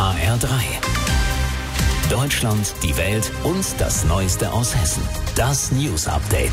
HR3. Deutschland, die Welt und das Neueste aus Hessen. Das News Update.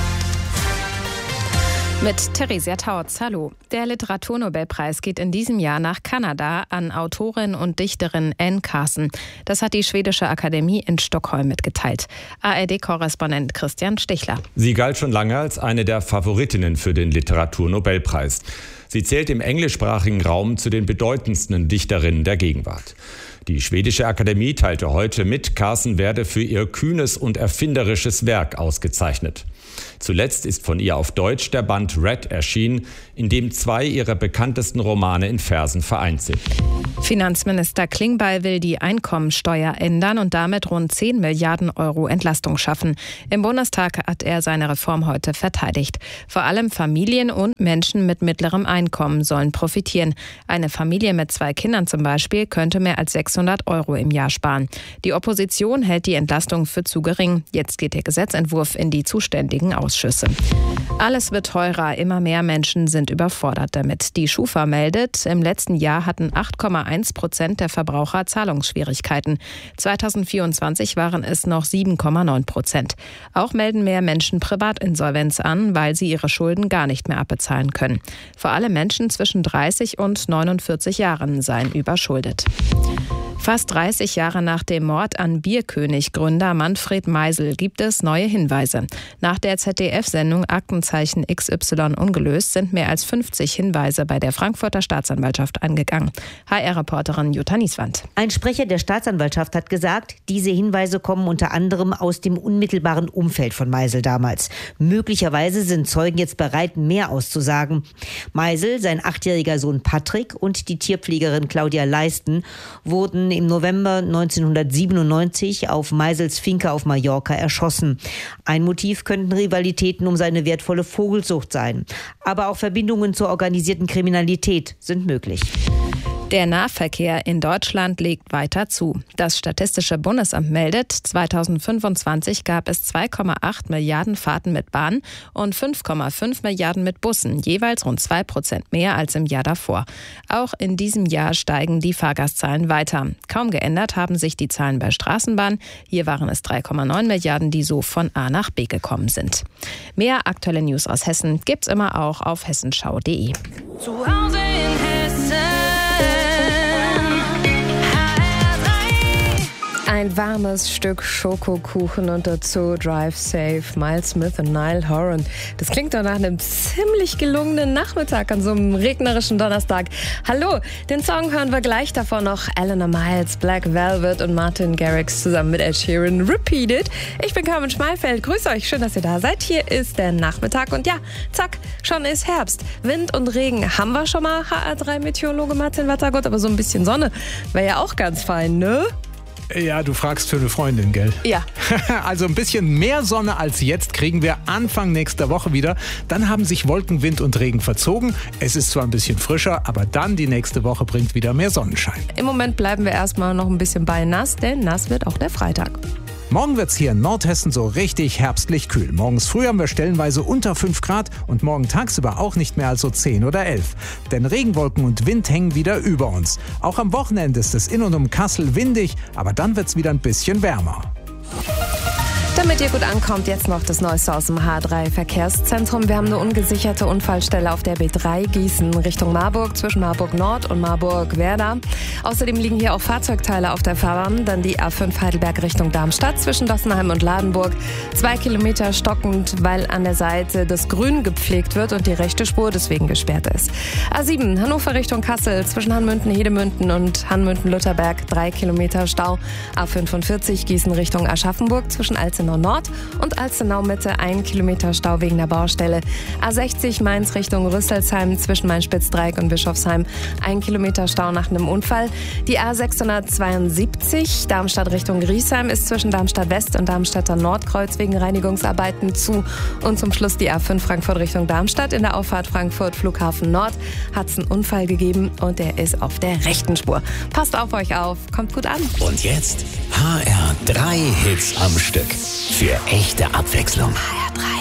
Mit Theresia Tautz, hallo. Der Literaturnobelpreis geht in diesem Jahr nach Kanada an Autorin und Dichterin Anne Carson. Das hat die Schwedische Akademie in Stockholm mitgeteilt. ARD-Korrespondent Christian Stichler. Sie galt schon lange als eine der Favoritinnen für den Literaturnobelpreis. Sie zählt im englischsprachigen Raum zu den bedeutendsten Dichterinnen der Gegenwart. Die Schwedische Akademie teilte heute mit, Carson werde für ihr kühnes und erfinderisches Werk ausgezeichnet. Zuletzt ist von ihr auf Deutsch der Band Red erschienen, in dem 2 ihrer bekanntesten Romane in Versen vereint sind. Finanzminister Klingbeil will die Einkommensteuer ändern und damit rund 10 Milliarden Euro Entlastung schaffen. Im Bundestag hat er seine Reform heute verteidigt. Vor allem Familien und Menschen mit mittlerem Einkommen sollen profitieren. Eine Familie mit 2 Kindern zum Beispiel könnte mehr als 600 Euro im Jahr sparen. Die Opposition hält die Entlastung für zu gering. Jetzt geht der Gesetzentwurf in die zuständigen Ausschüsse. Alles wird teurer, immer mehr Menschen sind überfordert damit. Die Schufa meldet, im letzten Jahr hatten 8,1% der Verbraucher Zahlungsschwierigkeiten. 2024 waren es noch 7,9%. Auch melden mehr Menschen Privatinsolvenz an, weil sie ihre Schulden gar nicht mehr abbezahlen können. Vor allem Menschen zwischen 30 und 49 Jahren seien überschuldet. Fast 30 Jahre nach dem Mord an Bierkönig-Gründer Manfred Meisel gibt es neue Hinweise. Nach der ZDF-Sendung Aktenzeichen XY ungelöst sind mehr als 50 Hinweise bei der Frankfurter Staatsanwaltschaft angegangen. HR-Reporterin Jutta Nieswand. Ein Sprecher der Staatsanwaltschaft hat gesagt, diese Hinweise kommen unter anderem aus dem unmittelbaren Umfeld von Meisel damals. Möglicherweise sind Zeugen jetzt bereit, mehr auszusagen. Meisel, sein 8-jähriger Sohn Patrick und die Tierpflegerin Claudia Leisten wurden im November 1997 auf Meisels Finca auf Mallorca erschossen. Ein Motiv könnten Rivalitäten um seine wertvolle Vogelzucht sein. Aber auch Verbindungen zur organisierten Kriminalität sind möglich. Der Nahverkehr in Deutschland legt weiter zu. Das Statistische Bundesamt meldet, 2025 gab es 2,8 Milliarden Fahrten mit Bahn und 5,5 Milliarden mit Bussen, jeweils rund 2% mehr als im Jahr davor. Auch in diesem Jahr steigen die Fahrgastzahlen weiter. Kaum geändert haben sich die Zahlen bei Straßenbahn. Hier waren es 3,9 Milliarden, die so von A nach B gekommen sind. Mehr aktuelle News aus Hessen gibt's immer auch auf hessenschau.de. Zu Hause in Hessen. Ein warmes Stück Schokokuchen und dazu Drive Safe, Miles Smith und Niall Horan. Das klingt doch nach einem ziemlich gelungenen Nachmittag an so einem regnerischen Donnerstag. Hallo, den Song hören wir gleich, davor noch Eleanor Miles, Black Velvet und Martin Garrix zusammen mit Ed Sheeran Repeated. Ich bin Carmen Schmalfeld, grüße euch, schön, dass ihr da seid. Hier ist der Nachmittag und ja, zack, schon ist Herbst. Wind und Regen haben wir schon mal, HR3-Meteorologe Martin Wattergott, aber so ein bisschen Sonne wäre ja auch ganz fein, ne? Ja, du fragst für eine Freundin, gell? Ja. Also ein bisschen mehr Sonne als jetzt kriegen wir Anfang nächster Woche wieder. Dann haben sich Wolken, Wind und Regen verzogen. Es ist zwar ein bisschen frischer, aber dann die nächste Woche bringt wieder mehr Sonnenschein. Im Moment bleiben wir erstmal noch ein bisschen bei nass, denn nass wird auch der Freitag. Morgen wird's hier in Nordhessen so richtig herbstlich kühl. Morgens früh haben wir stellenweise unter 5 Grad und morgen tagsüber auch nicht mehr als so 10 oder 11. Denn Regenwolken und Wind hängen wieder über uns. Auch am Wochenende ist es in und um Kassel windig, aber dann wird's wieder ein bisschen wärmer. Damit ihr gut ankommt, jetzt noch das Neueste aus dem H3-Verkehrszentrum. Wir haben eine ungesicherte Unfallstelle auf der B3 Gießen Richtung Marburg, zwischen Marburg Nord und Marburg Werder. Außerdem liegen hier auch Fahrzeugteile auf der Fahrbahn. Dann die A5 Heidelberg Richtung Darmstadt zwischen Dossenheim und Ladenburg. 2 Kilometer stockend, weil an der Seite das Grün gepflegt wird und die rechte Spur deswegen gesperrt ist. A7 Hannover Richtung Kassel zwischen Hanmünden-Hedemünden und Hanmünden-Lutherberg. 3 Kilometer Stau. A45 Gießen Richtung Aschaffenburg zwischen Alzenau Nord und Alzenau Mitte 1 Kilometer Stau wegen der Baustelle. A60 Mainz Richtung Rüsselsheim zwischen Main-Spitz-Dreieck und Bischofsheim 1 Kilometer Stau nach einem Unfall. Die A672 Darmstadt Richtung Griesheim ist zwischen Darmstadt West und Darmstädter Nordkreuz wegen Reinigungsarbeiten zu. Und zum Schluss die A5 Frankfurt Richtung Darmstadt. In der Auffahrt Frankfurt Flughafen Nord hat es einen Unfall gegeben und der ist auf der rechten Spur. Passt auf euch auf, kommt gut an. Und jetzt HR3 Hits am Stück. Für echte Abwechslung. HR3.